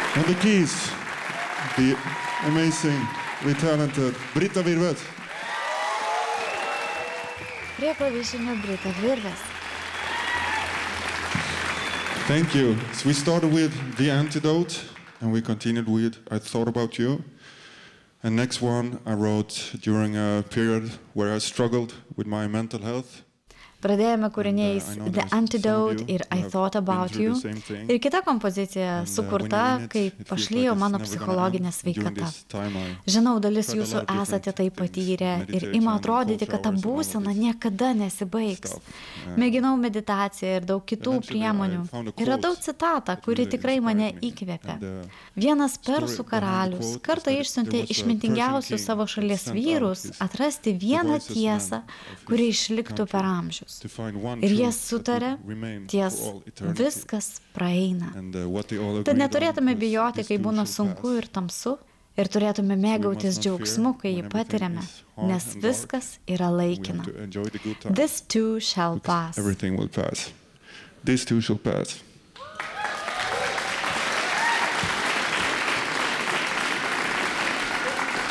And the keys, the amazingly talented Britta Virves. Prie klavišinių Brita Virves. Thank you. So we started with The Antidote, and we continued with I Thought About You. And next one I wrote during a period where I struggled with my mental health. Pradėjome kūriniais The Antidote ir I Thought About You. Ir kita kompozicija sukurta, kai pašlijo mano psichologinė sveikata. Žinau, dalis jūsų esate tai patyrę ir ima atrodyti, kad ta būsena niekada nesibaigs. Mėginau meditaciją ir daug kitų priemonių. Ir radau citatą, kuri tikrai mane įkvėpė. Vienas persų karalius kartą išsiuntė išmintingiausius savo šalies vyrus atrasti vieną tiesą, kuri išliktų per amžius. Ir jie sutarė, ties viskas praeina. Tad neturėtume bijoti, kai būna sunku ir tamsu, ir turėtume mėgautis džiaugsmu, kai jį patiriame, nes viskas yra laikina. This too shall pass. Everything will pass. This too shall pass.